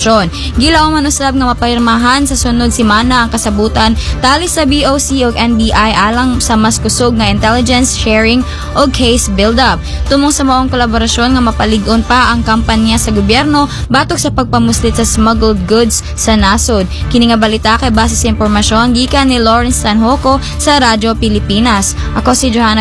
impormasyon. Gilaw man usab nga mapayirmahan sa sunod semana ang kasabutan tali sa BOC ug NBI alang sa mas kusog nga intelligence sharing ug case build-up. Tumong sa maong kolaborasyon nga mapalig-on pa ang kampanya sa gobyerno batok sa pagpamuslit sa smuggled goods sa nasod. Kini nga balita kay base sa impormasyon gikan ni Lawrence Sanjoco sa Radyo Pilipinas. Ako si Johanna